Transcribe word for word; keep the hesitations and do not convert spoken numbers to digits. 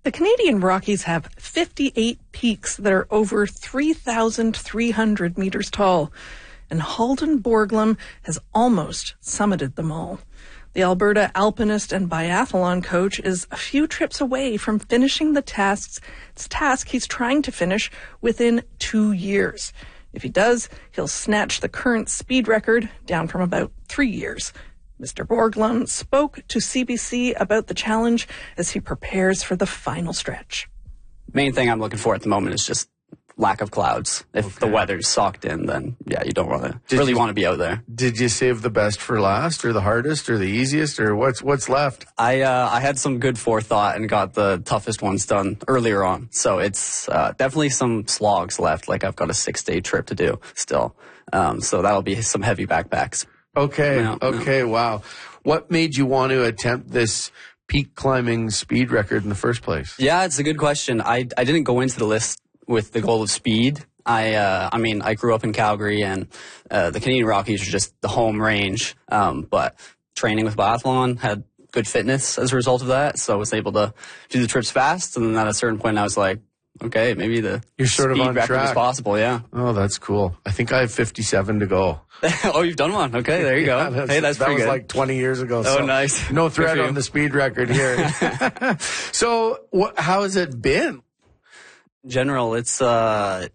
The Canadian Rockies have fifty-eight peaks that are over three thousand three hundred meters tall, and Halden Borglum has almost summited them all. The Alberta alpinist and biathlon coach is a few trips away from finishing the tasks, task he's trying to finish within two years. If he does, he'll snatch the current speed record down from about three years. Mister Borglum spoke to C B C about the challenge as he prepares for the final stretch. Main thing I'm looking for at the moment is just lack of clouds. If okay. the weather's socked in, then yeah, you don't want to really want to be out there. Did you save the best for last, or the hardest, or the easiest, or what's what's left? I uh, I had some good forethought and got the toughest ones done earlier on. So it's uh, definitely some slogs left. Like I've got a six day trip to do still. Um, so that'll be some heavy backpacks. Okay. No, okay. No. Wow. What made you want to attempt this peak climbing speed record in the first place? Yeah, it's a good question. I I didn't go into the list with the goal of speed. I uh, I mean, I grew up in Calgary, and uh, the Canadian Rockies are just the home range. Um, but training with biathlon, had good fitness as a result of that, so I was able to do the trips fast. And then at a certain point, I was like, okay, maybe the You're sort speed of on record track. is possible. Yeah. Oh, that's cool. I think I have fifty-seven to go. Oh, you've done one. Okay, there you yeah, go. That's, hey, that's that pretty was good. like twenty years ago. Oh, so nice. No threat on you. the speed record here. So, what, how has it been? In general, it's uh,